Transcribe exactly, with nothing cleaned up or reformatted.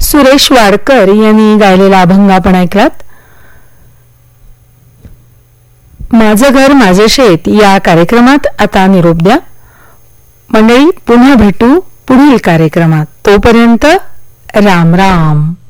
सुरेश वाडकर यांनी गायलेला अभंग आपण ऐकलात. माझं घर माझे शेत या कार्यक्रमात आता निरोप द्या. मंडळी, पुन्हा भेटू पुढील कार्यक्रमात. तोपर्यंत राम राम.